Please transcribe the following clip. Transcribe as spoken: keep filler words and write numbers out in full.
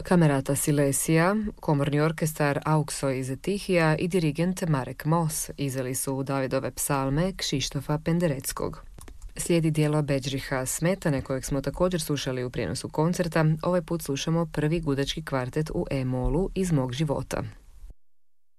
Kamerata Silesija, komorni orkestar Aukso iz Tihija i dirigent Marek Mos izveli su Davidove psalme Kšištofa Pendereckog. Slijedi dijelo Bedřicha Smetane, kojeg smo također slušali u prijenosu koncerta. Ovaj put slušamo prvi gudački kvartet u E-molu iz mog života.